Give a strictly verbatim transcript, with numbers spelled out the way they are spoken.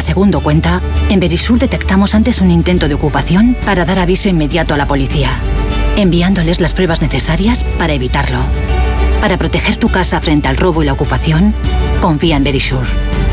segundo cuenta, en Verisur detectamos antes un intento de ocupación para dar aviso inmediato a la policía, enviándoles las pruebas necesarias para evitarlo. Para proteger tu casa frente al robo y la ocupación, confía en Verisur.